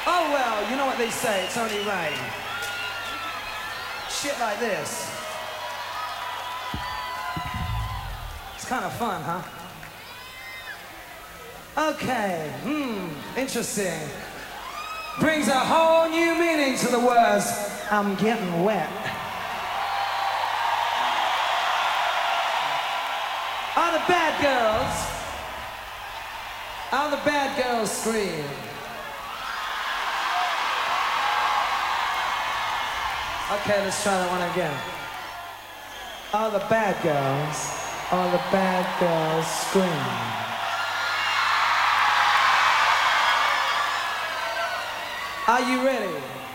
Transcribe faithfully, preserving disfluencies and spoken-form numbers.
Oh well, you know what they say, it's only right. Shit like this. It's kind of fun, huh? Okay, hmm, interesting. Brings a whole new meaning to the words, I'm getting wet. All the bad girls, all the bad girls scream. Okay, let's try that one again. All the bad girls, all the bad girls scream. Are you ready?